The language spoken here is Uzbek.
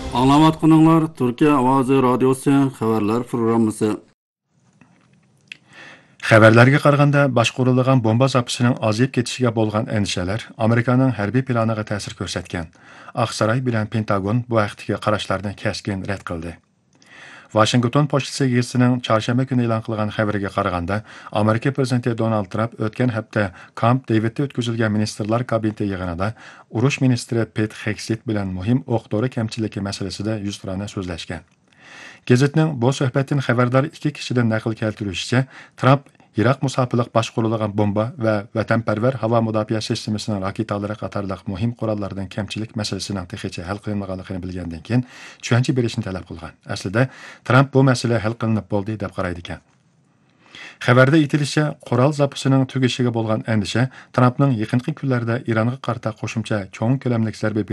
Anlavatqanlar Türkiye Ovozi Radyosu xabarlar programmasi. Xəbərlərə qaraganda başqurulğan bomba zapısının azayıb ketişigə bolğan endişələr Amerikanın hərbi planına təsir göstərgan. Ağsaray bilan Pentagon bu haqdakı qarashlarni kəskin rədd qildi. Washington pochtasi gazetining çarşamba kuni e'lon qilgan xabariga qaraganda, Amerika prezidenti Donald Trump o'tgan hafta Camp Davidda o'tkazilgan ministrlar kabineti yig'inida urush ministri Pete Hegseth bilan muhim o'q-dori kamchiligi masalasida yuzturana so'zlashgan. Gazetning bu suhbatdan xabardor ikki kishidan naql keltirishicha, Trump Iroq musofirlik boshqarilgan bomba va vatanparvar havo mudofaa sistemasining raketalari qatorliq muhim qurollardan kamchilik masalasining texicha hal qilinmaganligini bilgandan keyin tushuncha berishni talab qilgan. Aslida Trump bu masala hal qilinib bo'ldi deb qaraydi ekan. Xabarda aytilishicha, qurol zapasining tugashiga bo'lgan andisha Trumpning yaqinqi kunlarda Ironga qarata qo'shimcha cho'ng ko'lamlik zarba